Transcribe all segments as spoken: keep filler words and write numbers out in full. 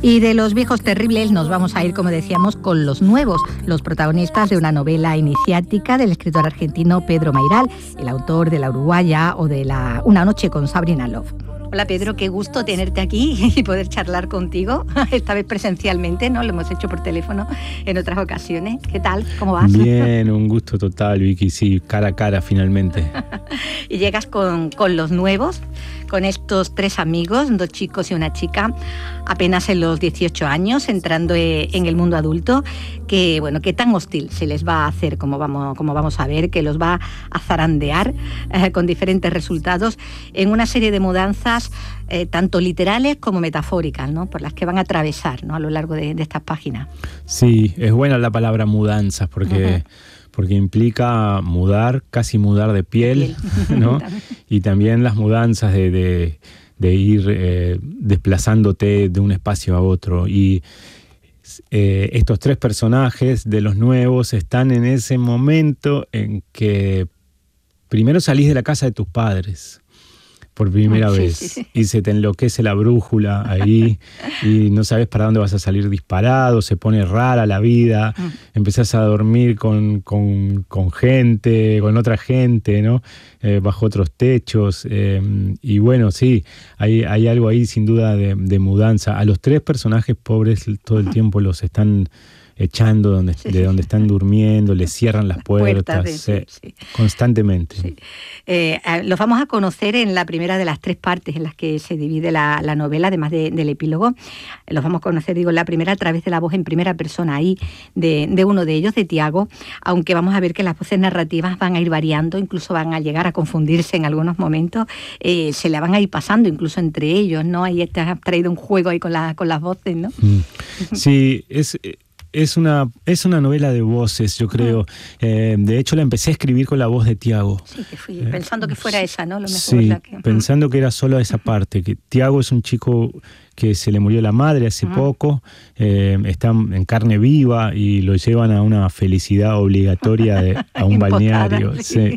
Y de los viejos terribles nos vamos a ir, como decíamos, con los nuevos, los protagonistas de una novela iniciática del escritor argentino Pedro Mairal, el autor de La Uruguaya o de la Una noche con Sabrina Love. Hola Pedro, qué gusto tenerte aquí y poder charlar contigo, esta vez presencialmente, ¿no? Lo hemos hecho por teléfono en otras ocasiones. ¿Qué tal? ¿Cómo vas? Bien, un gusto total, Vicky, sí, cara a cara finalmente. Y llegas con, con los nuevos, con estos tres amigos, dos chicos y una chica, apenas en los dieciocho años, entrando en el mundo adulto, que bueno, que tan hostil se les va a hacer, como vamos, como vamos a ver, que los va a zarandear eh, con diferentes resultados en una serie de mudanzas eh, tanto literales como metafóricas, ¿no? Por las que van a atravesar, ¿no? A lo largo de, de estas páginas. Sí, es buena la palabra mudanzas porque... Uh-huh. porque implica mudar, casi mudar de piel, de piel. ¿No? Y también las mudanzas de, de, de ir eh, desplazándote de un espacio a otro. Y eh, estos tres personajes de los nuevos están en ese momento en que primero salís de la casa de tus padres por primera sí, vez sí, sí. y se te enloquece la brújula ahí y no sabes para dónde vas a salir disparado, se pone rara la vida, mm. empezás a dormir con, con, con gente, con otra gente, ¿no? Eh, bajo otros techos eh, y bueno, sí, hay, hay algo ahí sin duda de, de mudanza. A los tres personajes pobres todo el tiempo los están echando donde, sí, de sí. donde están durmiendo, les cierran las puertas, puertas de, sí, sí. constantemente. Sí. Eh, los vamos a conocer en la primera de las tres partes en las que se divide la, la novela, además de, del epílogo. Los vamos a conocer, digo, en la primera a través de la voz en primera persona ahí de, de uno de ellos, de Tiago, aunque vamos a ver que las voces narrativas van a ir variando, incluso van a llegar a confundirse en algunos momentos, eh, se la van a ir pasando incluso entre ellos, ¿no? Ahí te has traído un juego ahí con, la, con las voces, ¿no? Sí, es... Es una, es una novela de voces, yo creo. Eh, de hecho, la empecé a escribir con la voz de Tiago. Sí, que fui pensando que fuera esa, ¿no? Lo mejor sí, la que... pensando que era solo esa parte. Que Tiago es un chico que se le murió la madre hace uh-huh. poco, eh, está en carne viva y lo llevan a una felicidad obligatoria de, a un balneario. Sí. Sí.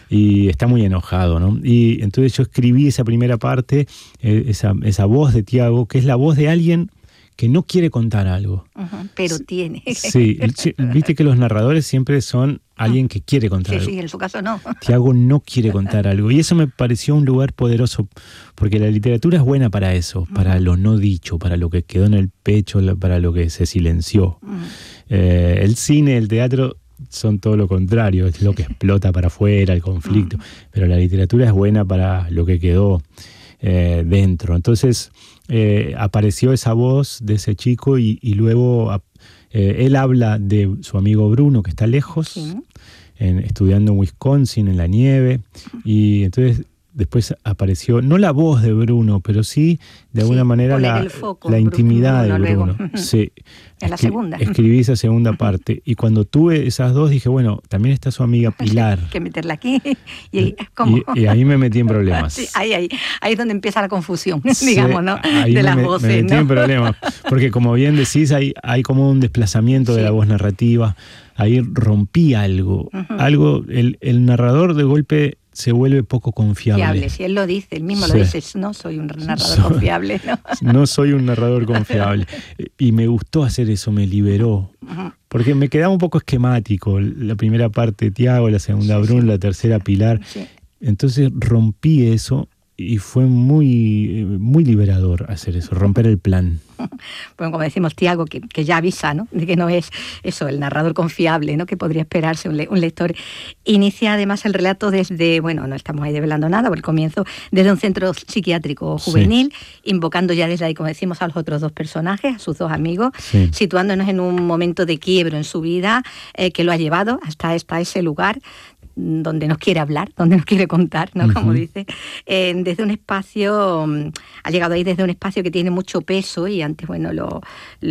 Y está muy enojado, ¿no? Y entonces yo escribí esa primera parte, eh, esa, esa voz de Tiago, que es la voz de alguien que no quiere contar algo. Uh-huh, pero tiene. Sí, viste que los narradores siempre son alguien que quiere contar sí, algo. Sí, en su caso no. Tiago no quiere contar algo. Y eso me pareció un lugar poderoso, porque la literatura es buena para eso, uh-huh. para lo no dicho, para lo que quedó en el pecho, para lo que se silenció. Uh-huh. Eh, el cine, el teatro son todo lo contrario, es lo que explota para afuera, el conflicto. Uh-huh. Pero la literatura es buena para lo que quedó eh, dentro. Entonces... Eh, apareció esa voz de ese chico y, y luego eh, él habla de su amigo Bruno que está lejos, sí. en, estudiando en Wisconsin en la nieve, y entonces después apareció, no la voz de Bruno, pero sí de alguna sí, manera la, foco, la intimidad Bruno, de Bruno. Luego. Sí. En la Escri- segunda. Escribí esa segunda parte. Y cuando tuve esas dos dije, bueno, también está su amiga Pilar. Hay que meterla aquí. Y ahí, ¿cómo? Y, y ahí me metí en problemas. Sí, ahí, ahí, ahí es donde empieza la confusión, sí, digamos, ¿no? Ahí de me, las me, voces, me metí ¿no? en problemas. Porque como bien decís, hay, hay como un desplazamiento sí. de la voz narrativa. Ahí rompí algo. Uh-huh. Algo, el, el narrador de golpe se vuelve poco confiable. Fiable, si él lo dice, él mismo sí. lo dice, no soy un narrador soy, confiable. ¿no? no soy un narrador confiable. Y me gustó hacer eso, me liberó. Uh-huh. Porque me quedaba un poco esquemático. La primera parte Tiago, la segunda sí, Bruno, sí. la tercera Pilar. Sí. Entonces rompí eso y fue muy, muy liberador hacer eso, romper el plan. Bueno, como decimos, Tiago, que, que ya avisa, ¿no? De que no es eso, el narrador confiable, ¿no? Que podría esperarse un, le- un lector. Inicia además el relato desde, bueno, no estamos ahí develando nada, por el comienzo, desde un centro psiquiátrico juvenil, sí. invocando ya desde ahí, como decimos, a los otros dos personajes, a sus dos amigos, sí. situándonos en un momento de quiebro en su vida eh, que lo ha llevado hasta, hasta ese lugar donde nos quiere hablar, donde nos quiere contar, ¿no? Uh-huh. Como dice, eh, desde un espacio, ha llegado ahí desde un espacio que tiene mucho peso y antes, bueno, lo,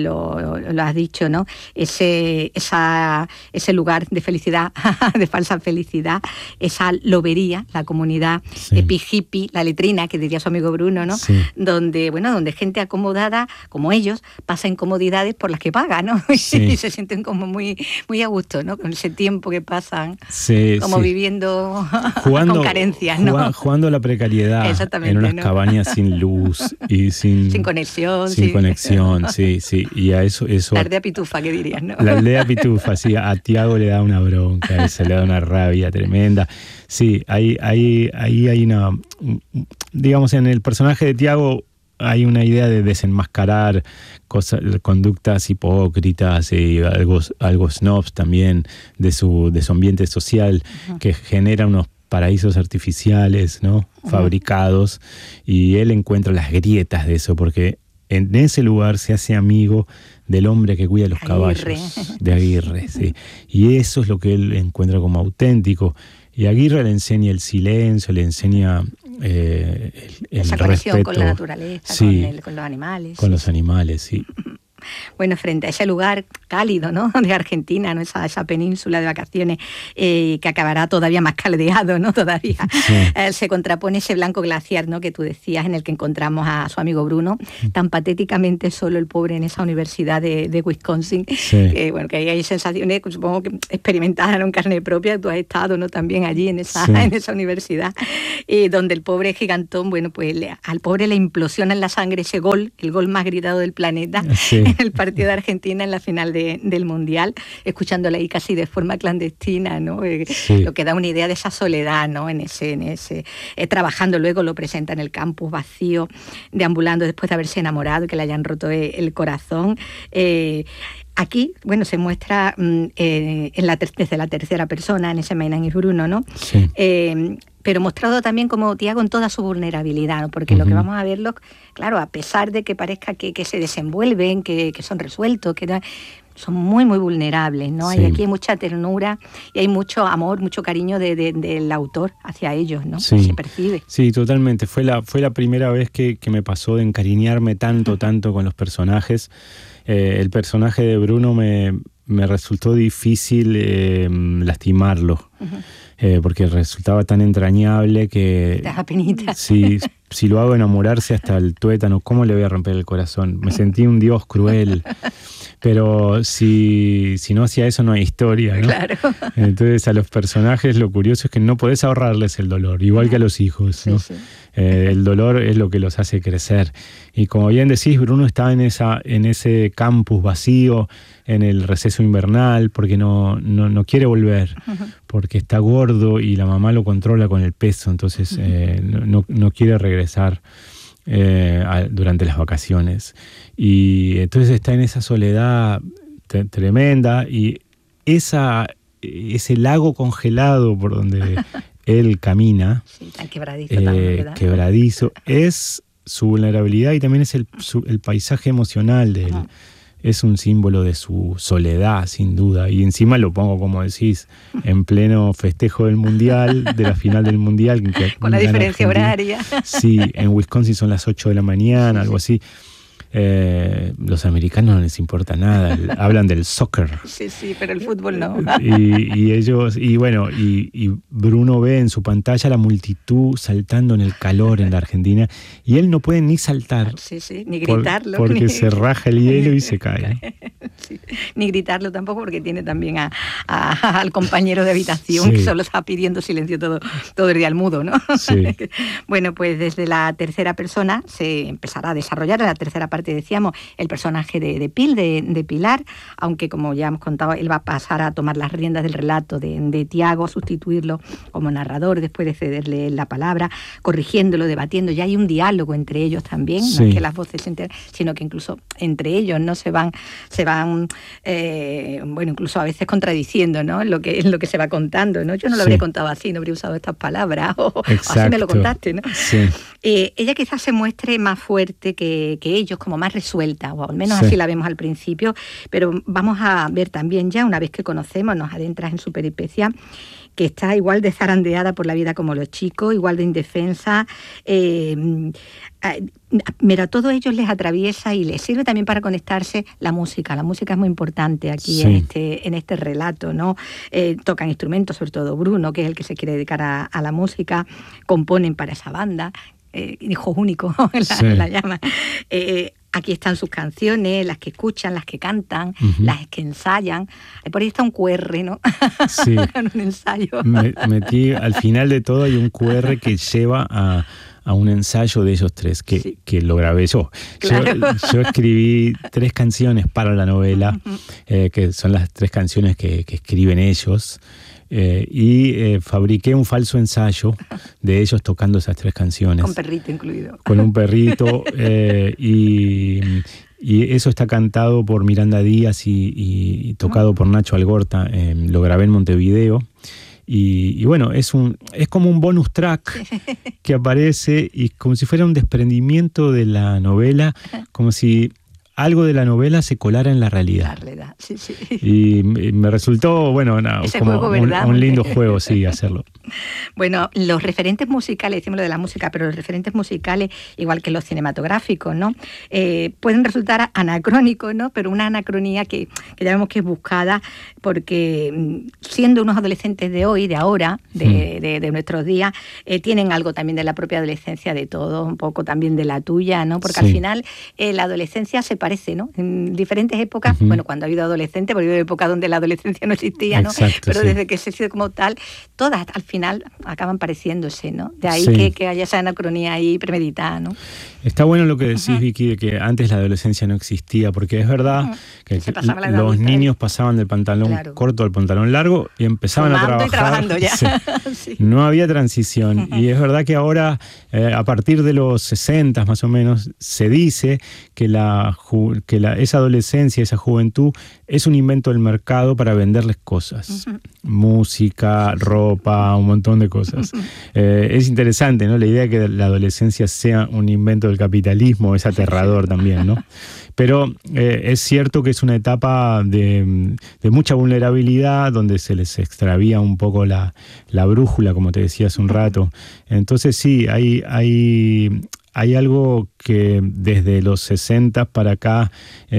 lo, lo has dicho, ¿no? Ese, esa, ese lugar de felicidad, de falsa felicidad, esa lobería, la comunidad sí. epi-hippie, la letrina, que diría su amigo Bruno, ¿no? Sí. Donde, bueno, donde gente acomodada, como ellos, pasa incomodidades por las que paga, ¿no? Sí. Y se sienten como muy, muy a gusto, ¿no? Con ese tiempo que pasan. Sí, como como sí. viviendo jugando, con carencias, ¿no? Jugando, jugando a la precariedad en unas ¿no? cabañas sin luz y sin, sin conexión. Sin sí. conexión, sí, sí. Y a eso, eso. La aldea pitufa, ¿qué dirías, no? La aldea pitufa, sí. A Tiago le da una bronca, a ese le da una rabia tremenda. Sí, ahí, ahí, ahí hay una. Digamos, en el personaje de Tiago hay una idea de desenmascarar cosas, conductas hipócritas y algo, algo snobs también de su, de su ambiente social, uh-huh. que genera unos paraísos artificiales, ¿no? Uh-huh. Fabricados, y él encuentra las grietas de eso, porque en ese lugar se hace amigo del hombre que cuida los Aguirre. caballos, de Aguirre, sí. Y eso es lo que él encuentra como auténtico. Y Aguirre le enseña el silencio, le enseña eh, el, el esa conexión respeto. Con la naturaleza, sí, con, el, con los animales. Con sí. los animales, sí. Bueno, frente a ese lugar cálido, ¿no?, de Argentina, ¿no?, esa, esa península de vacaciones eh, que acabará todavía más caldeado, ¿no?, todavía, sí. eh, se contrapone ese blanco glaciar, ¿no?, que tú decías, en el que encontramos a su amigo Bruno, tan patéticamente solo el pobre en esa universidad de, de Wisconsin, sí. que, bueno, que ahí hay sensaciones, supongo que experimentadas en carne propia, tú has estado, ¿no?, también allí en esa, sí. en esa universidad, eh, donde el pobre gigantón, bueno, pues le, al pobre le implosiona en la sangre ese gol, el gol más gritado del planeta, sí. en el partido de Argentina en la final de, del Mundial, escuchándola ahí casi de forma clandestina, ¿no? Eh, sí. Lo que da una idea de esa soledad, ¿no? En ese, en ese eh, trabajando, luego lo presenta en el campus vacío, deambulando después de haberse enamorado y que le hayan roto el corazón. Eh, Aquí, bueno, se muestra eh, en la ter- desde la tercera persona, en ese Mainan y Bruno, ¿no? Sí. Eh, pero mostrado también como Tiago en toda su vulnerabilidad, ¿no? Porque uh-huh. lo que vamos a verlo, claro, a pesar de que parezca que, que se desenvuelven, que, que son resueltos, que son muy, muy vulnerables, ¿no? Sí. Hay aquí hay mucha ternura y hay mucho amor, mucho cariño de, de, del autor hacia ellos, ¿no? Sí. Se percibe. Sí, totalmente. Fue la, fue la primera vez que, que me pasó de encariñarme tanto, uh-huh. tanto con los personajes. Eh, el personaje de Bruno me, me resultó difícil eh, lastimarlo, uh-huh. eh, porque resultaba tan entrañable que... Te da penita. Si, si lo hago enamorarse hasta el tuétano, ¿cómo le voy a romper el corazón? Me sentí un dios cruel. Pero si, si no hacía eso no hay historia, ¿no? Claro. Entonces a los personajes lo curioso es que no podés ahorrarles el dolor, igual que a los hijos, ¿no? Sí, sí. Eh, el dolor es lo que los hace crecer. Y como bien decís, Bruno está en, esa, en ese campus vacío, en el receso invernal, porque no, no, no quiere volver, uh-huh. porque está gordo y la mamá lo controla con el peso, entonces uh-huh. eh, no, no quiere regresar. Eh, a, durante las vacaciones, y entonces está en esa soledad t- tremenda, y esa, ese lago congelado por donde él camina, sí, tan quebradizo, eh, también, ¿verdad? quebradizo, es su vulnerabilidad y también es el, su, el paisaje emocional de él. Uh-huh. Es un símbolo de su soledad, sin duda. Y encima lo pongo, como decís, en pleno festejo del Mundial, de la final del Mundial. Que con la diferencia horaria. Sí, en Wisconsin son las ocho de la mañana, sí, algo así. Eh, los americanos no les importa nada, hablan del soccer. Sí, sí, pero el fútbol no. Y, y ellos, y bueno, y, y Bruno ve en su pantalla la multitud saltando en el calor en la Argentina, y él no puede ni saltar. Sí, sí, ni gritarlo. Por, porque ni... se raja el hielo y se cae. Sí, ni gritarlo tampoco, porque tiene también a, a, al compañero de habitación, sí, que solo está pidiendo silencio todo, todo el día al mudo, ¿no? Sí. Bueno, pues desde la tercera persona se empezará a desarrollar, en la tercera parte decíamos, el personaje de, de Pil, de, de Pilar, aunque como ya hemos contado, él va a pasar a tomar las riendas del relato de, de Tiago, a sustituirlo como narrador después de cederle la palabra, corrigiéndolo, debatiendo. Ya hay un diálogo entre ellos también, sí, no es que las voces se enteren, sino que incluso entre ellos no se van, se van eh, bueno, incluso a veces contradiciendo, ¿no?, en lo que, en lo que se va contando, ¿no? Yo no lo sí. habría contado así, no habría usado estas palabras, o, o así me lo contaste, ¿no? Sí. Eh, ella quizás se muestre más fuerte que, que ellos, como más resuelta, o al menos sí. así la vemos al principio, pero vamos a ver también ya, una vez que conocemos, nos adentras en su peripecia, que está igual de zarandeada por la vida como los chicos, igual de indefensa. Eh, Mira, a todos ellos les atraviesa y les sirve también para conectarse la música. La música es muy importante aquí, sí, en este en este relato, ¿no? Eh, tocan instrumentos, sobre todo Bruno, que es el que se quiere dedicar a, a la música, componen para esa banda, eh, hijo único, la, sí. la llama. Eh, aquí están sus canciones, las que escuchan, las que cantan, uh-huh. las que ensayan. Por ahí está un cu erre, ¿no? Sí. un ensayo. Me, metí, al final de todo hay un cu erre que lleva a, a un ensayo de ellos tres, que, sí. que lo grabé yo. Claro. yo. Yo escribí tres canciones para la novela, uh-huh. eh, que son las tres canciones que, que escriben ellos. Eh, y eh, fabriqué un falso ensayo de ellos tocando esas tres canciones. Con perrito incluido. Con un perrito. eh, y, y eso está cantado por Miranda Díaz y, y, y tocado por Nacho Algorta. Eh, lo grabé en Montevideo. Y, y bueno, es, un, es como un bonus track que aparece y como si fuera un desprendimiento de la novela, como si algo de la novela se colara en la realidad. La realidad, sí, sí. Y me resultó, bueno, no, como juego, un, un lindo juego, sí, hacerlo. Bueno, los referentes musicales, decimos lo de la música, pero los referentes musicales, igual que los cinematográficos, ¿no? Eh, pueden resultar anacrónicos, ¿no? Pero una anacronía que, que ya vemos que es buscada, porque siendo unos adolescentes de hoy, de ahora, de, mm. de, de nuestros días, eh, tienen algo también de la propia adolescencia de todos, un poco también de la tuya, ¿no? Porque sí. al final eh, la adolescencia se parece, ¿no? En diferentes épocas, uh-huh. bueno, cuando ha habido adolescentes, porque ha habido épocas donde la adolescencia no existía, ¿no? Exacto, pero sí. desde que se ha sido como tal, todas al final acaban pareciéndose, ¿no? De ahí sí. que, que haya esa anacronía ahí premeditada, ¿no? Está bueno lo que decís, uh-huh. Vicky, de que antes la adolescencia no existía, porque es verdad uh-huh. que, que los adulta, niños ¿eh? pasaban del pantalón claro. corto al pantalón largo y empezaban Fumando a trabajar. Y trabajando ya. Sí. sí. No había transición. Uh-huh. Y es verdad que ahora, eh, a partir de los sesenta más o menos, se dice que, la, que la, esa adolescencia, esa juventud, es un invento del mercado para venderles cosas. Uh-huh. Música, ropa, un montón de cosas. Uh-huh. Eh, es interesante, ¿no? La idea de que la adolescencia sea un invento del capitalismo es aterrador también, ¿no? Pero eh, es cierto que es una etapa de, de mucha vulnerabilidad, donde se les extravía un poco la, la brújula, como te decía hace un rato. Entonces sí, hay, hay, hay algo que desde los sesenta para acá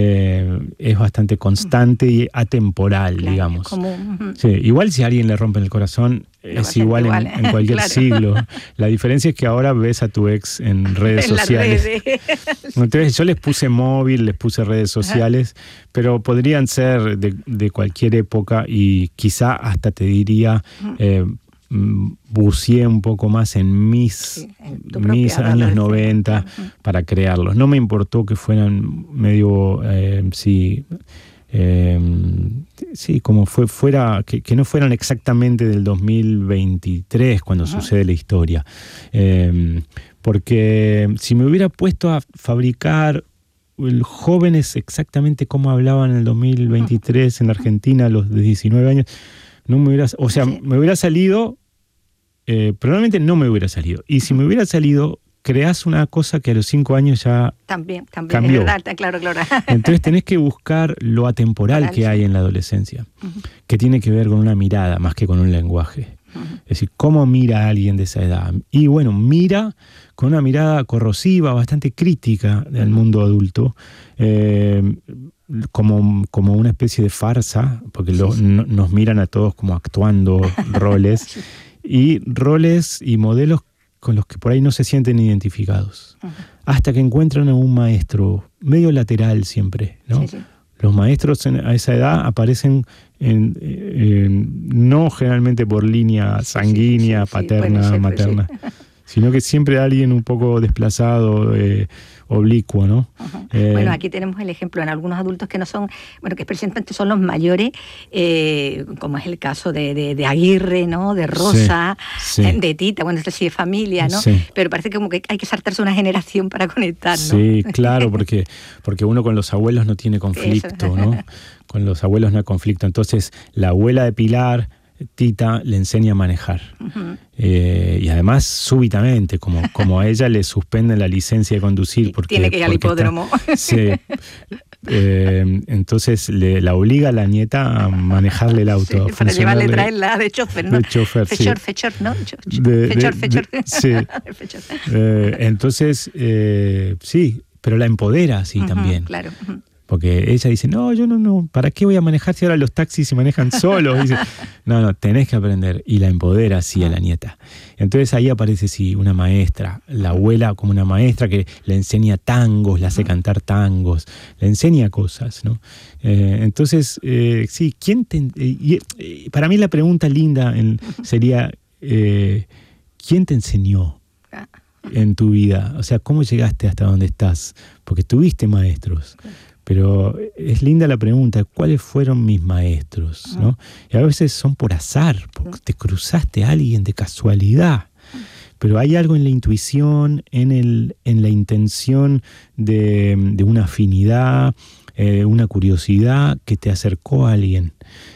eh, es bastante constante y atemporal, claro, digamos. Como, uh-huh. sí, igual si a alguien le rompe el corazón, no es igual, igual en, en cualquier claro. siglo. La diferencia es que ahora ves a tu ex en redes en sociales. Redes. Entonces yo les puse móvil, les puse redes sociales, uh-huh. pero podrían ser de, de cualquier época y quizá hasta te diría... Uh-huh. eh, buceé un poco más en mis, sí, en mis años noventa uh-huh. para crearlos. No me importó que fueran medio, eh, sí, eh, sí, como fue, fuera, que, que no fueran exactamente del dos mil veintitrés cuando uh-huh. sucede la historia. Eh, porque si me hubiera puesto a fabricar jóvenes exactamente como hablaban en el dos mil veintitrés uh-huh. en la Argentina a los de diecinueve años, no me hubiera, o sea, sí. me hubiera salido, eh, probablemente no me hubiera salido. Y si me hubiera salido, creás una cosa que a los cinco años ya también, también cambió. Es verdad, claro, claro. Entonces tenés que buscar lo atemporal Moral, que hay en la adolescencia, uh-huh. que tiene que ver con una mirada más que con un lenguaje. Uh-huh. Es decir, ¿cómo mira a alguien de esa edad? Y bueno, mira con una mirada corrosiva, bastante crítica del mundo adulto, eh, Como, como una especie de farsa, porque lo, no, nos miran a todos como actuando roles, sí. y roles y modelos con los que por ahí no se sienten identificados, uh-huh. hasta que encuentran a un maestro, medio lateral siempre, ¿no? Sí, sí. Los maestros en, a esa edad aparecen en, en, no generalmente por línea sanguínea, sí, sí, sí, paterna, sí, bueno, materna, sí. sino que siempre alguien un poco desplazado, eh, oblicuo, ¿no? Uh-huh. Eh, bueno, aquí tenemos el ejemplo en algunos adultos que no son, bueno, que precisamente son los mayores, eh, como es el caso de, de, de Aguirre, ¿no? De Rosa, sí, sí. de Tita, bueno, es así de familia, ¿no? Sí. Pero parece como que hay que saltarse una generación para conectar, ¿no? Sí, claro, porque, porque uno con los abuelos no tiene conflicto, ¿no? Con los abuelos no hay conflicto. Entonces, la abuela de Pilar, Tita, le enseña a manejar. Uh-huh. Eh, y además súbitamente, como, como a ella le suspenden la licencia de conducir. Porque, tiene que ir al hipódromo. Está, sí, eh, entonces le, la obliga a la nieta a manejarle el auto. Sí, para llevarle, traerla de chofer, ¿no? De chofer, fechor, sí. fechor, ¿no? De, fechor, de, fechor. De, sí. eh, entonces, eh, sí, pero la empodera así uh-huh, también. Claro. Uh-huh. Porque ella dice, no, yo no, no, ¿para qué voy a manejar si ahora los taxis se manejan solos? Dice, no, no, tenés que aprender. Y la empodera así a la nieta. Entonces ahí aparece, sí, una maestra, la abuela como una maestra que le enseña tangos, le hace cantar tangos, le enseña cosas, ¿no? Eh, entonces, eh, sí, ¿quién te...? Eh, eh, para mí la pregunta linda en, sería, eh, ¿quién te enseñó en tu vida? O sea, ¿cómo llegaste hasta donde estás? Porque tuviste maestros. Pero es linda la pregunta, ¿cuáles fueron mis maestros? ¿No? Y a veces son por azar, porque te cruzaste a alguien de casualidad. Pero hay algo en la intuición, en, el, en la intención de, de una afinidad, eh, una curiosidad que te acercó a alguien.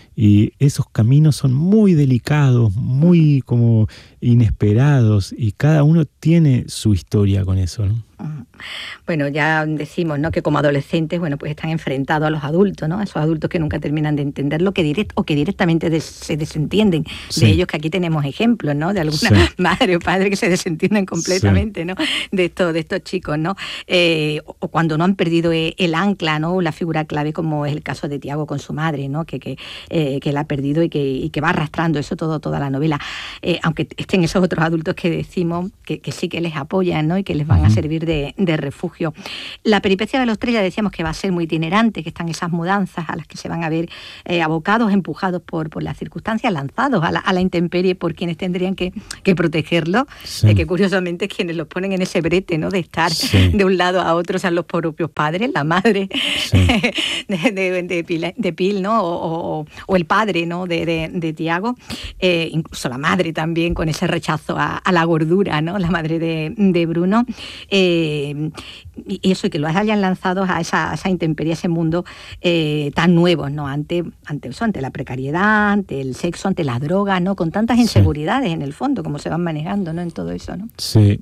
Y esos caminos son muy delicados, muy como inesperados, y cada uno tiene su historia con eso, ¿no? Bueno, ya decimos, ¿no?, que como adolescentes, bueno, pues están enfrentados a los adultos, ¿no? A esos adultos que nunca terminan de entender lo que direct, o que directamente des, se desentienden sí. de ellos, que aquí tenemos ejemplos, ¿no? De alguna sí. madre o padre que se desentienden completamente, sí. ¿no? De estos, de estos chicos, ¿no? Eh, o cuando no han perdido el ancla, ¿no? La figura clave, como es el caso de Tiago con su madre, ¿no? Que, que, eh, que la ha perdido y que, y que va arrastrando eso todo, toda la novela. Eh, aunque estén esos otros adultos que decimos que, que sí que les apoyan, ¿no? Y que les van uh-huh. a servir de De, de refugio. La peripecia de los tres ya decíamos que va a ser muy itinerante, que están esas mudanzas a las que se van a ver eh, abocados, empujados por, por las circunstancias, lanzados a la, a la intemperie por quienes tendrían que, que protegerlos, sí. eh, que curiosamente quienes los ponen en ese brete, ¿no?, de estar sí. de un lado a otro, son los propios padres, la madre sí. de, de, de, Pil, de Pil, ¿no?, o, o, o el padre, ¿no?, de, de, de Tiago, eh, incluso la madre también con ese rechazo a, a la gordura, ¿no?, la madre de, de Bruno. Eh, Eh, y eso, y que los hayan lanzado a esa, a esa intemperie, a ese mundo eh, tan nuevo, ¿no? Ante, ante eso, ante la precariedad, ante el sexo, ante la droga, ¿no? Con tantas inseguridades sí. en el fondo, como se van manejando, ¿no?, en todo eso, ¿no? Sí.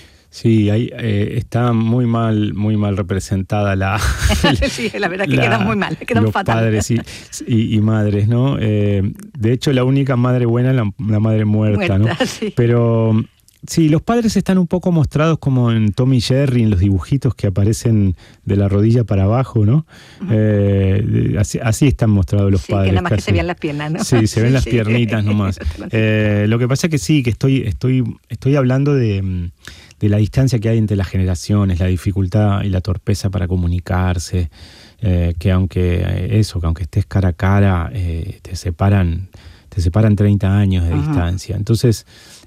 Sí, ahí eh, está muy mal, muy mal representada la... sí, la verdad que la, quedan muy mal, quedan los fatal. Padres y, y, y madres, ¿no? Eh, de hecho, la única madre buena es la, la madre muerta, muerta, ¿no? Sí. Pero... Sí, los padres están un poco mostrados como en Tom y Jerry, en los dibujitos que aparecen de la rodilla para abajo, ¿no? Uh-huh. Eh, así, así están mostrados los sí, padres. Sí, que nada más casi. Que se vean las piernas, ¿no? Sí, se ven sí, las sí. piernitas nomás. Eh, lo que pasa es que sí, que estoy, estoy, estoy hablando de, de la distancia que hay entre las generaciones, la dificultad y la torpeza para comunicarse, eh, que aunque eso, que aunque estés cara a cara, eh, te separan... te separan treinta años de uh-huh. distancia. Entonces,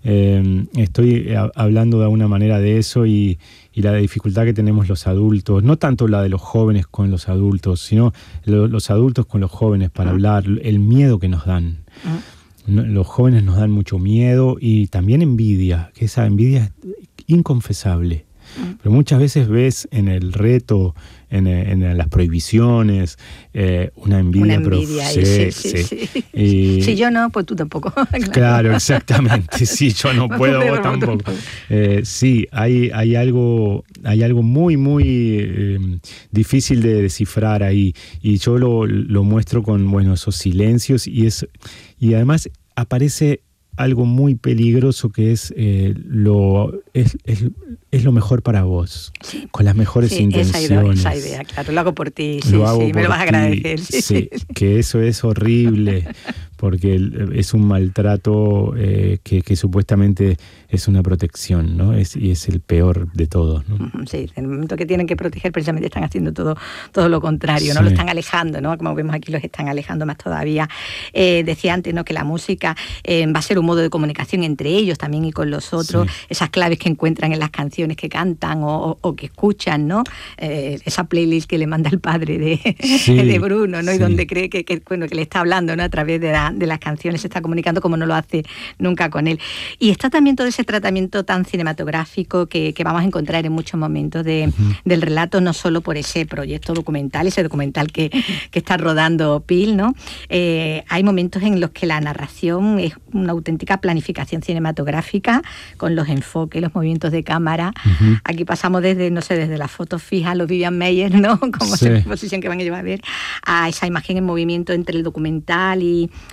eh, estoy hablando de alguna manera de eso y, y la dificultad que tenemos los adultos, no tanto la de los jóvenes con los adultos, sino lo, los adultos con los jóvenes para uh-huh. hablar, el miedo que nos dan. Uh-huh. Los jóvenes nos dan mucho miedo y también envidia, que esa envidia es inconfesable. Pero muchas veces ves en el reto, en, en las prohibiciones, eh, una envidia. Una envidia, prof... sí, sí, sí. sí. Y... Si yo no, pues tú tampoco. claro. claro, exactamente. Si yo no puedo, vos tampoco. Eh, sí, hay, hay, algo, hay algo muy, muy eh, difícil de descifrar ahí. Y yo lo, lo muestro con, bueno, esos silencios y, es, y además aparece algo muy peligroso que es eh, lo es, es, es lo mejor para vos, sí. con las mejores sí, intenciones. Esa idea, esa idea, claro, lo hago por ti, sí, lo hago sí, por me lo vas a agradecer. Sí, sí, que eso es horrible, porque es un maltrato eh, que, que supuestamente es una protección, ¿no? Es, y es el peor de todos, ¿no? Sí, en el momento que tienen que proteger, precisamente están haciendo todo, todo lo contrario, sí. ¿no? Lo están alejando, ¿no? Como vemos aquí, los están alejando más todavía. Eh, decía antes, ¿no?, que la música eh, va a ser un modo de comunicación entre ellos también y con los otros, sí. esas claves que encuentran en las canciones que cantan o, o, o que escuchan, ¿no? Eh, esa playlist que le manda el padre de, sí. de Bruno, ¿no? Sí. Y donde cree que, que, bueno, que le está hablando, ¿no?, a través de, la, de las canciones, se está comunicando como no lo hace nunca con él. Y está también todo ese tratamiento tan cinematográfico que, que vamos a encontrar en muchos momentos de, uh-huh. del relato, no solo por ese proyecto documental, ese documental que, que está rodando Pil, ¿no? Eh, hay momentos en los que la narración es una auténtica planificación cinematográfica con los enfoques, los movimientos de cámara. Uh-huh. Aquí pasamos desde, no sé, desde las fotos fijas, los Vivian Mayer, ¿no?, como sí. esa exposición que van a llevar a ver, a esa imagen en movimiento entre el documental y,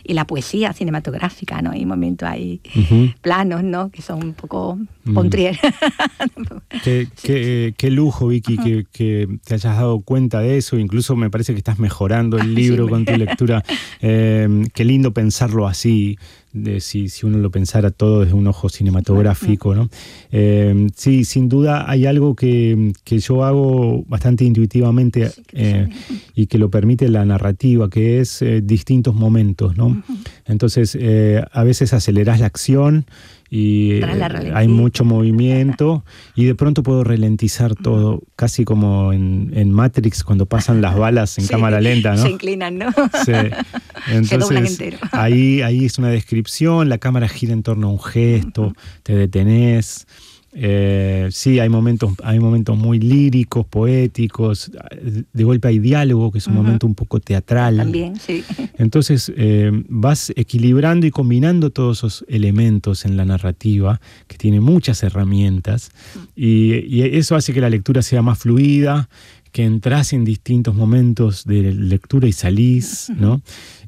y la poesía cinematográfica, ¿no? Hay momentos, hay uh-huh. planos, ¿no? Que son un poco uh-huh. Pontrier. qué, qué, qué lujo, Vicky, uh-huh. que, que te hayas dado cuenta de eso. Incluso me parece que estás mejorando el libro sí, con tu lectura. Eh, qué lindo pensarlo así. De si, si uno lo pensara todo desde un ojo cinematográfico, ¿no? Eh, sí, sin duda hay algo que, que yo hago bastante intuitivamente sí, eh, y que lo permite la narrativa, que es eh, distintos momentos, ¿no? Uh-huh. Entonces, eh, a veces acelerás la acción y eh, hay mucho movimiento y de pronto puedo ralentizar todo, uh-huh. casi como en, en Matrix cuando pasan las balas en sí, cámara lenta, ¿no? Se inclinan, ¿no? Sí. Entonces, se doblan entero. Ahí, ahí es una descripción, la cámara gira en torno a un gesto, uh-huh. te detenés. Eh, sí, hay momentos, hay momentos muy líricos, poéticos, de golpe hay diálogo, que es un uh-huh. momento un poco teatral. También, sí. Entonces eh, vas equilibrando y combinando todos esos elementos en la narrativa, que tiene muchas herramientas, uh-huh. y, y eso hace que la lectura sea más fluida, que entras en distintos momentos de lectura y salís, uh-huh. ¿no?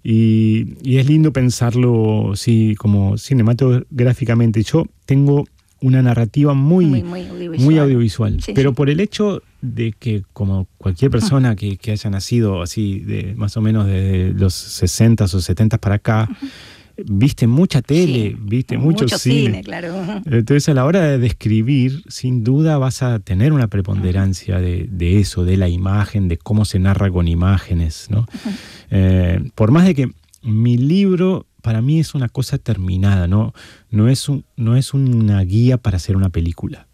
Y, y es lindo pensarlo, sí, como cinematográficamente. Yo tengo una narrativa muy, muy, muy audiovisual, muy audiovisual sí, pero sí. por el hecho de que, como cualquier persona uh-huh. que, que haya nacido así, de más o menos de los sesenta o setenta para acá, uh-huh. viste mucha tele, sí, viste mucho, mucho cine. cine, claro. Entonces, a la hora de describir, sin duda vas a tener una preponderancia de, de eso, de la imagen, de cómo se narra con imágenes, ¿no? Uh-huh. Eh, por más de que mi libro para mí es una cosa terminada, no, no, es, un, no es una guía para hacer una película.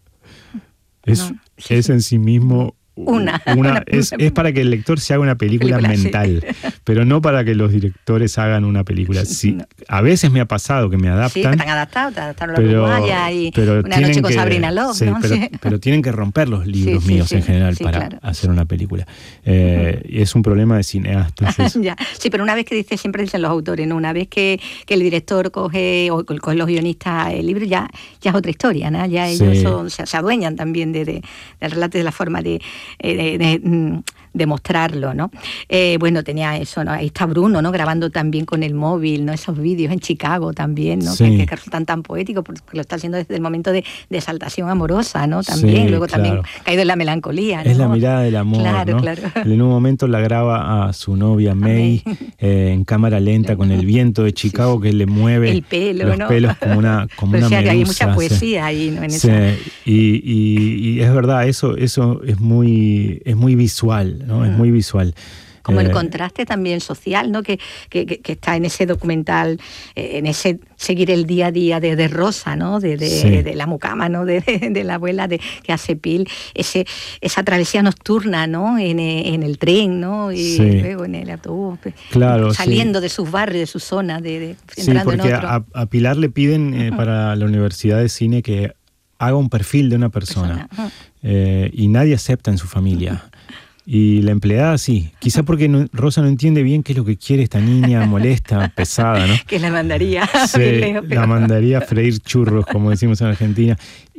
Es, no, sí, es en sí mismo... Una. una es, es para que el lector se haga una película, película mental, sí. pero no para que los directores hagan una película. Sí, no. A veces me ha pasado que me adaptan. Sí, están adaptados, te adaptaron a la Uruguaya y pero Una noche con que, Sabrina Love, sí, ¿no? pero, sí. pero tienen que romper los libros sí, míos sí, en general sí, para claro. hacer una película. Eh, uh-huh. Es un problema de cineastas. ya. Sí, pero una vez que dice, siempre dicen los autores, ¿no? Una vez que, que el director coge o coge los guionistas el libro, ya, ya es otra historia, ¿no? Ya ellos sí. son, se, se adueñan también de, de, del relato, de la forma de, de, de, de demostrarlo, ¿no? Eh, bueno, tenía eso, ¿no? Ahí está Bruno, ¿no? Grabando también con el móvil, ¿no? Esos vídeos en Chicago también, ¿no? Sí. Que, que resultan tan poéticos porque lo está haciendo desde el momento de, de exaltación amorosa, ¿no? También, sí, luego claro. también caído en la melancolía, ¿no? Es la mirada del amor, claro, ¿no? Claro. En un momento la graba a su novia May eh, en cámara lenta con el viento de Chicago sí, sí. que le mueve el pelo, los ¿no? pelos como una como pues una sea, medusa. Que hay mucha poesía sí. ahí, ¿no? En sí. esa... y, y, y es verdad, eso, eso es muy, es muy visual, ¿no? Mm. Es muy visual. Como eh, el contraste también social, ¿no? Que, que, que está en ese documental, eh, en ese seguir el día a día de, de Rosa, ¿no? De, de, sí. de la mucama, ¿no? De, de, de la abuela de, que hace Pil, ese, esa travesía nocturna, ¿no? En, en el tren, ¿no? Y sí. luego en el autobús, claro, saliendo sí. de sus barrios, de su zona, de, de sí, entrando en porque otro. A, a Pilar le piden eh, uh-huh. para la Universidad de Cine que haga un perfil de una persona, persona. Uh-huh. eh, y nadie acepta en su familia. Uh-huh. Y la empleada sí, quizá porque no, Rosa no entiende bien qué es lo que quiere esta niña molesta, pesada, ¿no? Que la mandaría sí, lejos, pero... la mandaría a freír churros, como decimos en Argentina,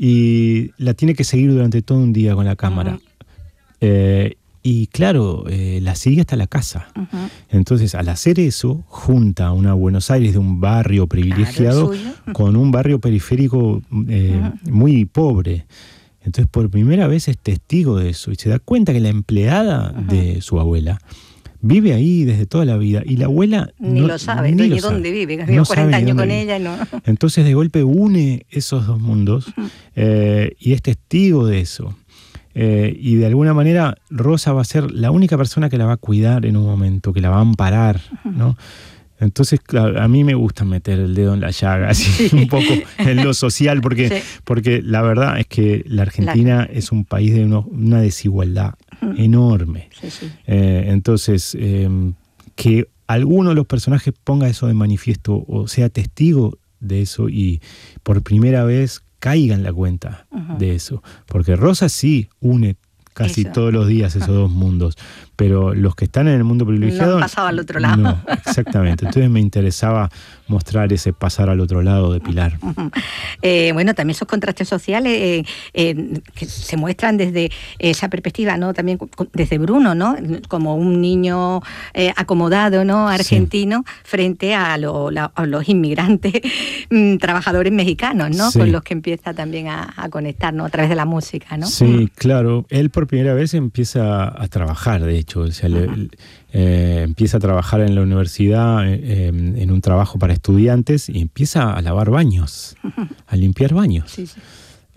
y la tiene que seguir durante todo un día con la cámara. Uh-huh. Eh, y claro, eh, la sigue hasta la casa. Uh-huh. Entonces, al hacer eso, junta una Buenos Aires de un barrio privilegiado claro, uh-huh. con un barrio periférico eh, uh-huh. muy pobre. Entonces, por primera vez es testigo de eso y se da cuenta que la empleada uh-huh. de su abuela vive ahí desde toda la vida y la abuela ni no, lo sabe, ni ni lo dónde sabe. vive, que vive no cuarenta años con vive. ella. No. Entonces, de golpe une esos dos mundos uh-huh. eh, y es testigo de eso. Eh, y de alguna manera Rosa va a ser la única persona que la va a cuidar en un momento, que la va a amparar, uh-huh. ¿no? Entonces, claro, a mí me gusta meter el dedo en la llaga, así sí. un poco en lo social, porque, sí. porque la verdad es que la Argentina la... es un país de uno, una desigualdad uh-huh. enorme. Sí, sí. Eh, entonces, eh, que alguno de los personajes ponga eso de manifiesto o sea testigo de eso y por primera vez caiga en la cuenta uh-huh. de eso. Porque Rosa sí une casi Eso. todos los días esos dos mundos, pero los que están en el mundo privilegiado... No han pasado al otro lado. No, exactamente. Entonces me interesaba mostrar ese pasar al otro lado de Pilar. Eh, bueno, también esos contrastes sociales eh, eh, que se muestran desde esa perspectiva, ¿no? También desde Bruno, ¿no? Como un niño eh, acomodado, ¿no? Argentino, sí. frente a, lo, la, a los inmigrantes mm, trabajadores mexicanos, ¿no? Sí. Con los que empieza también a, a conectar, ¿no? A través de la música, ¿no? Sí, mm. claro. Él por primera vez empieza a trabajar, de hecho. O sea, le, eh, empieza a trabajar en la universidad, eh, en un trabajo para estudiantes, y empieza a lavar baños, a limpiar baños. Sí, sí.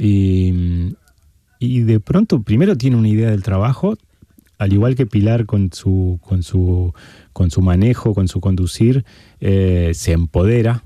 Y, y de pronto, primero tiene una idea del trabajo, al igual que Pilar con su, con su, con su manejo, con su conducir, eh, se empodera.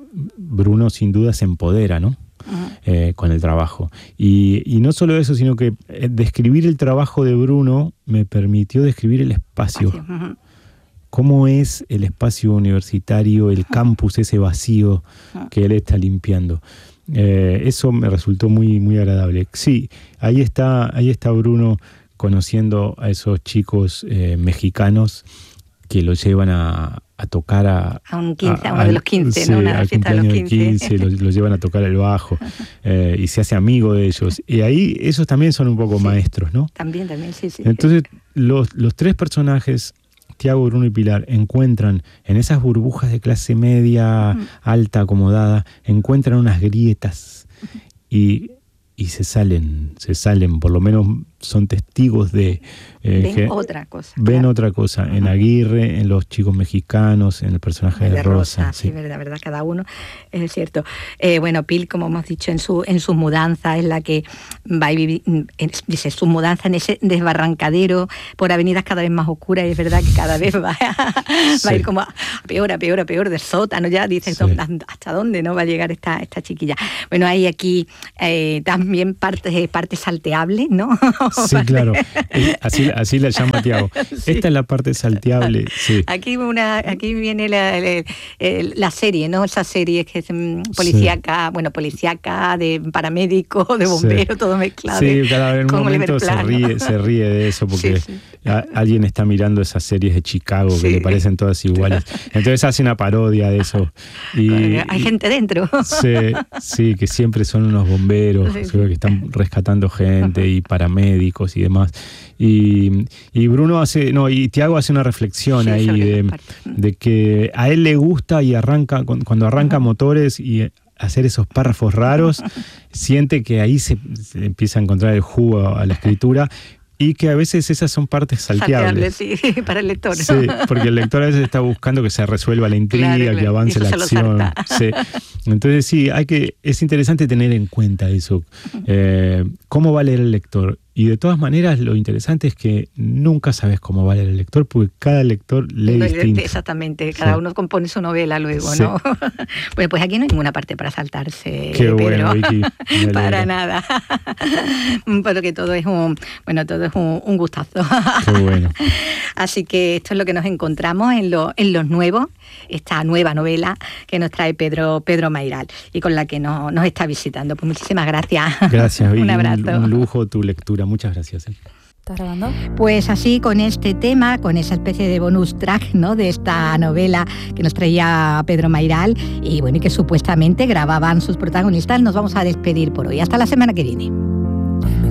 Bruno sin duda se empodera, ¿no? Uh-huh. Eh, con el trabajo. Y, y no solo eso, sino que describir el trabajo de Bruno me permitió describir el espacio. Uh-huh. Cómo es el espacio universitario, el campus, ese vacío uh-huh. que él está limpiando. Eh, eso me resultó muy, muy agradable. Sí, ahí está, ahí está Bruno conociendo a esos chicos eh, mexicanos que lo llevan a, a tocar a... A un quince, a, a uno de los quince, sí, ¿no? Una al fiesta de los quince. quince lo, lo llevan a tocar el bajo eh, y se hace amigo de ellos. Y ahí esos también son un poco sí, maestros, ¿no? También, también, sí, sí. Entonces, los, los tres personajes, Tiago, Bruno y Pilar, encuentran en esas burbujas de clase media, uh-huh. alta, acomodada, encuentran unas grietas uh-huh. y... y se salen, se salen, por lo menos son testigos de... Eh, ven que, otra cosa. Ven claro. otra cosa, uh-huh. en Aguirre, en los chicos mexicanos, en el personaje de, de Rosa. Rosa sí, sí, verdad, verdad, cada uno, es cierto. Eh, bueno, Pil, como hemos dicho, en su en sus mudanzas, es la que va a vivir, dice, sus mudanzas en ese desbarrancadero, por avenidas cada vez más oscuras, y es verdad que cada vez va, sí. va a ir como a peor, a peor, a peor, de sótano, ya dices, sí. ¿hasta dónde no va a llegar esta, esta chiquilla? Bueno, hay aquí eh, también partes, partes salteables, ¿no? Sí, claro. Así, así la llama Tiago. Sí. Esta es la parte salteable. Sí. Aquí una, aquí viene la, la, la serie, ¿no? Esa serie que es um, policíaca, sí. bueno, policíaca, de paramédico, de bombero, sí. todo mezclado. Sí, cada vez en un momento se ríe, se ríe de eso porque sí, sí. A, alguien está mirando esas series de Chicago sí. que le parecen todas iguales. Entonces hace una parodia de eso. Y, hay y, gente dentro. Sí, sí, que siempre son unos bomberos, sí, sí. que están rescatando gente y paramédicos y demás. Y, y Bruno hace, no, y Tiago hace una reflexión sí, ahí de, de que a él le gusta y arranca, cuando arranca uh-huh. motores y hacer esos párrafos raros, siente que ahí se, se empieza a encontrar el jugo a la escritura. Y que a veces esas son partes salteables. Salteable, sí, para el lector, ¿no? Sí, porque el lector a veces está buscando que se resuelva la intriga, claro, que avance la acción. Sí. Entonces sí, hay que, es interesante tener en cuenta eso. Eh, ¿Cómo va a leer el lector? Y de todas maneras, lo interesante es que nunca sabes cómo va a leer el lector, porque cada lector lee no, distinto. Exactamente, cada sí. uno compone su novela luego, sí. ¿no? Bueno, pues aquí no hay ninguna parte para saltarse, Qué Pedro. Bueno, Vicky. Para nada. Porque todo es un, bueno, todo es un, un gustazo. Qué bueno. Así que esto es lo que nos encontramos en, lo, en Los Nuevos, esta nueva novela que nos trae Pedro, Pedro Mayral y con la que no, nos está visitando. Pues muchísimas gracias. Gracias, Vicky. Un abrazo. Un, un lujo tu lectura. Muchas gracias. ¿eh? ¿Estás grabando? Pues así, con este tema, con esa especie de bonus track, ¿no?, de esta novela que nos traía Pedro Mayral y bueno, y que supuestamente grababan sus protagonistas, nos vamos a despedir por hoy. Hasta la semana que viene.